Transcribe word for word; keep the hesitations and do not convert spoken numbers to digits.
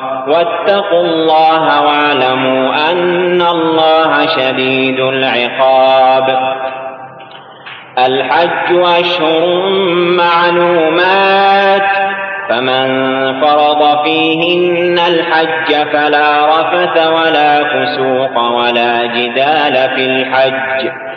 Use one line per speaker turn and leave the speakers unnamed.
واتقوا الله واعلموا أن الله شديد العقاب. الحج أشهر معلومات، فمن فرض فيهن الحج فلا رفث ولا فسوق ولا جدال في الحج،